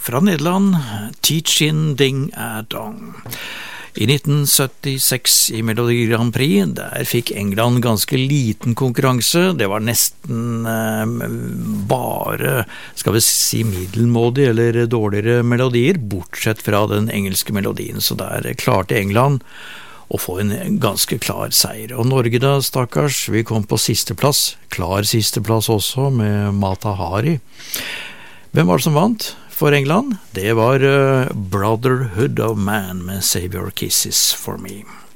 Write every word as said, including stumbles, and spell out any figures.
fra Nederland, Teachin Ding A Dong. I nitten syttiseks i Melodi Grand Prix, der fikk England ganske liten konkurranse. Det var nesten eh, bare, skal vi si, middelmådige eller dårligere melodier, bortsett fra den engelske melodien. Så der klarte England å få en ganske klar seier. Og Norge da, stakkars, vi kom på siste plass, klar siste plass også, med Mata Hari. Hvem var det som vant for England? Det var uh, Brotherhood of Man med Save Your Kisses for Me.